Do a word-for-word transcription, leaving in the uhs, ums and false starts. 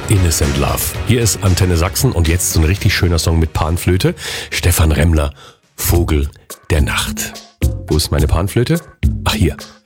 Innocent Love. Hier ist Antenne Sachsen und jetzt so ein richtig schöner Song mit Panflöte. Stefan Remmler, Vogel der Nacht. Wo ist meine Panflöte? Ach, hier.